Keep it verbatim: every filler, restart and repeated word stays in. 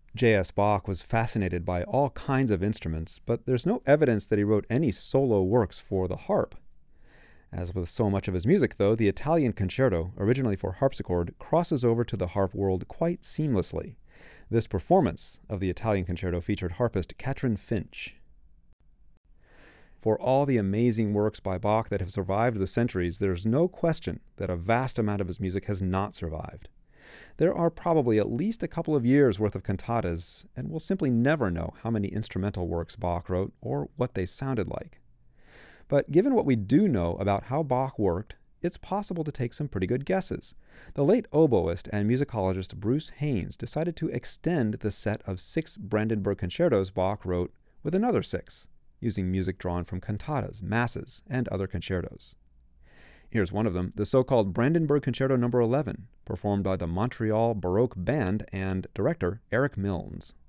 J S. Bach was fascinated by all kinds of instruments, but there's no evidence that he wrote any solo works for the harp. As with so much of his music, though, the Italian Concerto, originally for harpsichord, crosses over to the harp world quite seamlessly. This performance of the Italian Concerto featured harpist Katrin Finch. For all the amazing works by Bach that have survived the centuries, there's no question that a vast amount of his music has not survived. There are probably at least a couple of years' worth of cantatas, and we'll simply never know how many instrumental works Bach wrote or what they sounded like. But given what we do know about how Bach worked, it's possible to take some pretty good guesses. The late oboist and musicologist Bruce Haynes decided to extend the set of six Brandenburg concertos Bach wrote with another six, using music drawn from cantatas, masses, and other concertos. Here's one of them, the so-called Brandenburg Concerto number eleven, performed by the Montreal Baroque Band and director Eric Milnes.